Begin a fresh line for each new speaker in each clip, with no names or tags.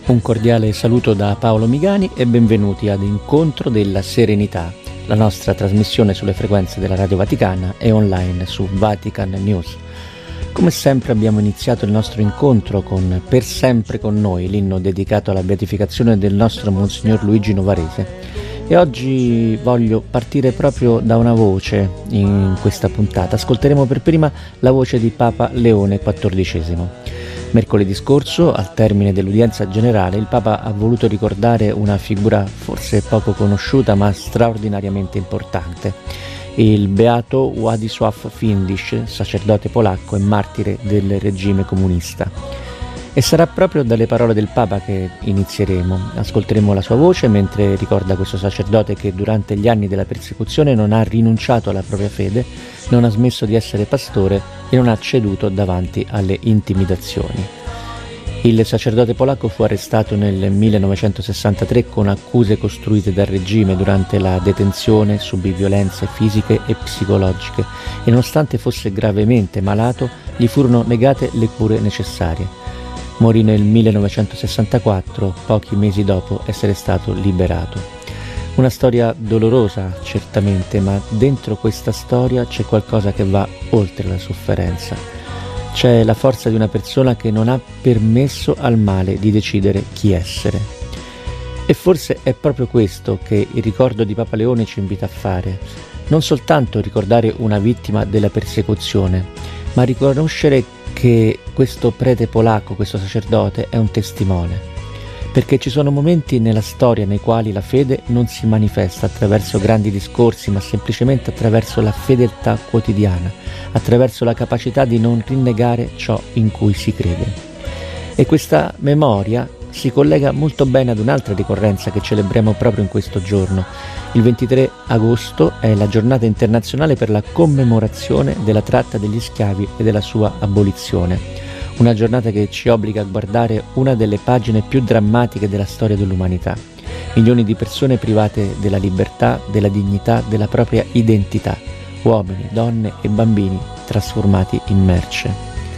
Un cordiale saluto da Paolo Migani e benvenuti ad Incontro della Serenità, la nostra trasmissione sulle frequenze della Radio Vaticana e online su Vatican News. Come sempre abbiamo iniziato il nostro incontro con Per sempre con noi, l'inno dedicato alla beatificazione del nostro Monsignor Luigi Novarese. E oggi voglio partire proprio da una voce in questa puntata. Ascolteremo per prima la voce di Papa Leone XIV. Mercoledì scorso, al termine dell'udienza generale, il Papa ha voluto ricordare una figura forse poco conosciuta ma straordinariamente importante, il beato Władysław Findish, sacerdote polacco e martire del regime comunista. E sarà proprio dalle parole del Papa che inizieremo. Ascolteremo la sua voce mentre ricorda questo sacerdote che durante gli anni della persecuzione non ha rinunciato alla propria fede, non ha smesso di essere pastore e non ha ceduto davanti alle intimidazioni. Il sacerdote polacco fu arrestato nel 1963 con accuse costruite dal regime. Durante la detenzione subì violenze fisiche e psicologiche e nonostante fosse gravemente malato gli furono negate le cure necessarie. Morì nel 1964, pochi mesi dopo essere stato liberato. Una storia dolorosa, certamente, ma dentro questa storia c'è qualcosa che va oltre la sofferenza. C'è la forza di una persona che non ha permesso al male di decidere chi essere. E forse è proprio questo che il ricordo di Papa Leone ci invita a fare. Non soltanto ricordare una vittima della persecuzione, ma riconoscere che questo prete polacco, questo sacerdote, è un testimone, perché ci sono momenti nella storia nei quali la fede non si manifesta attraverso grandi discorsi, ma semplicemente attraverso la fedeltà quotidiana, attraverso la capacità di non rinnegare ciò in cui si crede. E questa memoria si collega molto bene ad un'altra ricorrenza che celebriamo proprio in questo giorno. Il 23 agosto è la giornata internazionale per la commemorazione della tratta degli schiavi e della sua abolizione. Una giornata che ci obbliga a guardare una delle pagine più drammatiche della storia dell'umanità. Milioni di persone private della libertà, della dignità, della propria identità. Uomini, donne e bambini trasformati in merce.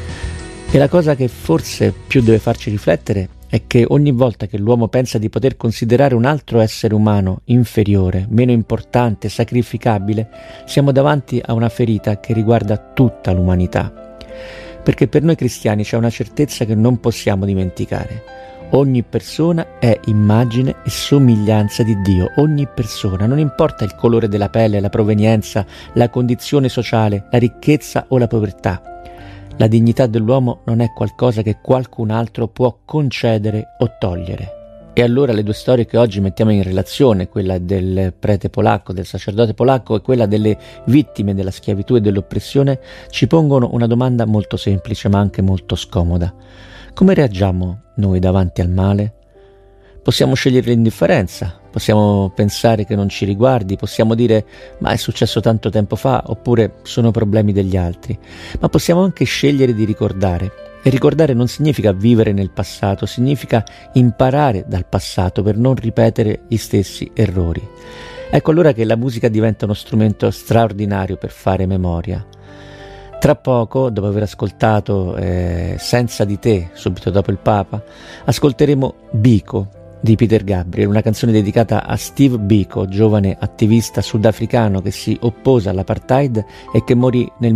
E la cosa che forse più deve farci riflettere è che ogni volta che l'uomo pensa di poter considerare un altro essere umano inferiore, meno importante, sacrificabile, siamo davanti a una ferita che riguarda tutta l'umanità. Perché per noi cristiani c'è una certezza che non possiamo dimenticare. Ogni persona è immagine e somiglianza di Dio. Ogni persona, non importa il colore della pelle, la provenienza, la condizione sociale, la ricchezza o la povertà. La dignità dell'uomo non è qualcosa che qualcun altro può concedere o togliere. E allora le due storie che oggi mettiamo in relazione, quella del prete polacco, del sacerdote polacco e quella delle vittime della schiavitù e dell'oppressione, ci pongono una domanda molto semplice ma anche molto scomoda. Come reagiamo noi davanti al male? Possiamo scegliere l'indifferenza, possiamo pensare che non ci riguardi, possiamo dire ma è successo tanto tempo fa, oppure sono problemi degli altri, ma possiamo anche scegliere di ricordare. E ricordare non significa vivere nel passato, significa imparare dal passato per non ripetere gli stessi errori. Ecco allora che la musica diventa uno strumento straordinario per fare memoria. Tra poco, dopo aver ascoltato Senza di te, subito dopo il Papa, ascolteremo Biko di Peter Gabriel, una canzone dedicata a Steve Biko, giovane attivista sudafricano che si oppose all'apartheid e che morì nel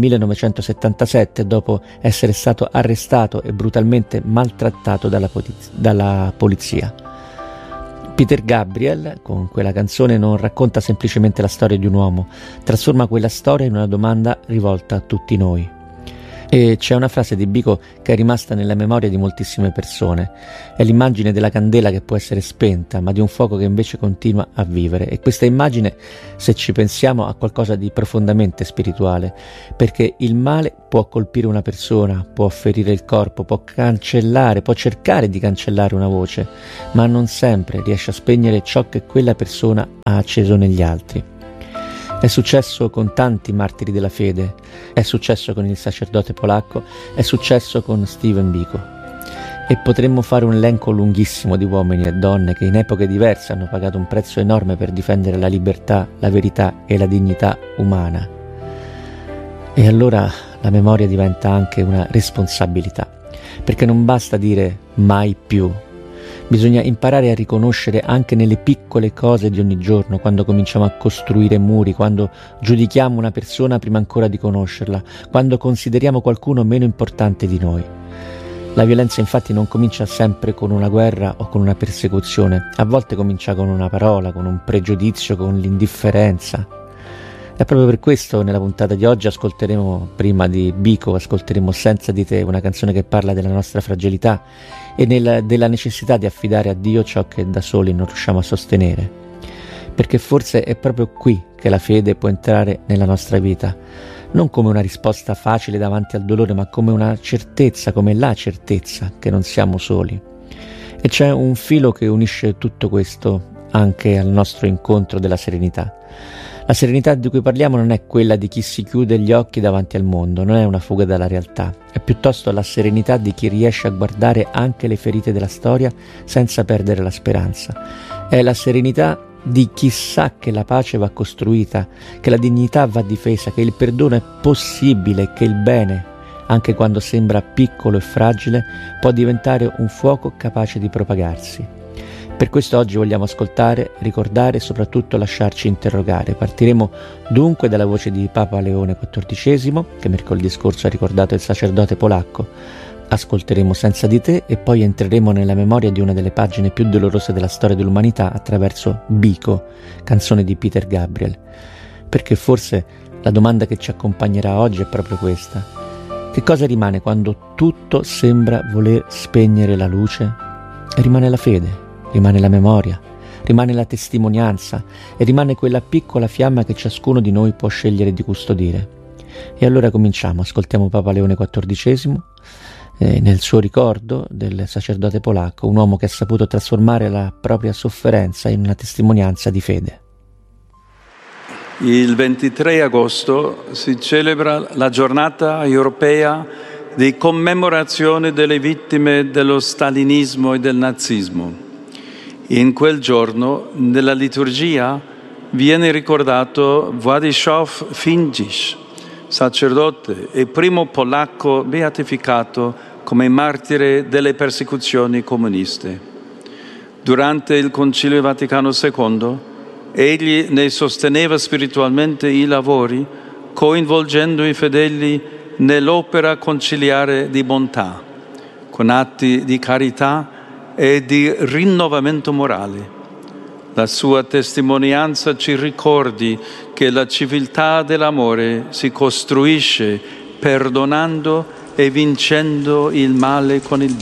1977 dopo essere stato arrestato e brutalmente maltrattato dalla polizia. Peter Gabriel, con quella canzone, non racconta semplicemente la storia di un uomo, trasforma quella storia in una domanda rivolta a tutti noi. E c'è una frase di Biko che è rimasta nella memoria di moltissime persone. È l'immagine della candela che può essere spenta, ma di un fuoco che invece continua a vivere. E questa immagine, se ci pensiamo, ha qualcosa di profondamente spirituale, perché il male può colpire una persona, può ferire il corpo, può cancellare, può cercare di cancellare una voce, ma non sempre riesce a spegnere ciò che quella persona ha acceso negli altri. È successo con tanti martiri della fede, è successo con il sacerdote polacco, è successo con Steven Biko. E potremmo fare un elenco lunghissimo di uomini e donne che in epoche diverse hanno pagato un prezzo enorme per difendere la libertà, la verità e la dignità umana. E allora la memoria diventa anche una responsabilità, perché non basta dire mai più, Bisogna imparare a riconoscere anche nelle piccole cose di ogni giorno, quando cominciamo a costruire muri, quando giudichiamo una persona prima ancora di conoscerla, quando consideriamo qualcuno meno importante di noi. La violenza infatti non comincia sempre con una guerra o con una persecuzione, a volte comincia con una parola, con un pregiudizio, con l'indifferenza. E proprio per questo nella puntata di oggi ascolteremo, prima di Biko, ascolteremo Senza di te, una canzone che parla della nostra fragilità e della necessità di affidare a Dio ciò che da soli non riusciamo a sostenere. Perché forse è proprio qui che la fede può entrare nella nostra vita, non come una risposta facile davanti al dolore, ma come una certezza, come la certezza che non siamo soli. E c'è un filo che unisce tutto questo anche al nostro incontro della serenità. La serenità di cui parliamo non è quella di chi si chiude gli occhi davanti al mondo, non è una fuga dalla realtà, è piuttosto la serenità di chi riesce a guardare anche le ferite della storia senza perdere la speranza. È la serenità di chi sa che la pace va costruita, che la dignità va difesa, che il perdono è possibile, che il bene, anche quando sembra piccolo e fragile, può diventare un fuoco capace di propagarsi. Per questo oggi vogliamo ascoltare, ricordare e soprattutto lasciarci interrogare. Partiremo dunque dalla voce di Papa Leone XIV, che mercoledì scorso ha ricordato il sacerdote polacco. Ascolteremo Senza di te e poi entreremo nella memoria di una delle pagine più dolorose della storia dell'umanità attraverso Biko, canzone di Peter Gabriel. Perché forse la domanda che ci accompagnerà oggi è proprio questa. Che cosa rimane quando tutto sembra voler spegnere la luce? Rimane la fede. Rimane la memoria, rimane la testimonianza e rimane quella piccola fiamma che ciascuno di noi può scegliere di custodire. E allora cominciamo, ascoltiamo Papa Leone XIV nel suo ricordo del sacerdote polacco, un uomo che ha saputo trasformare la propria sofferenza in una testimonianza di fede.
Il 23 agosto si celebra la giornata europea di commemorazione delle vittime dello stalinismo e del nazismo. In quel giorno, nella liturgia, viene ricordato Władysław Findzisz, sacerdote e primo polacco beatificato come martire delle persecuzioni comuniste. Durante il Concilio Vaticano II, egli ne sosteneva spiritualmente i lavori, coinvolgendo i fedeli nell'opera conciliare di bontà, con atti di carità e di rinnovamento morale. La sua testimonianza ci ricordi che la civiltà dell'amore si costruisce perdonando e vincendo il male con il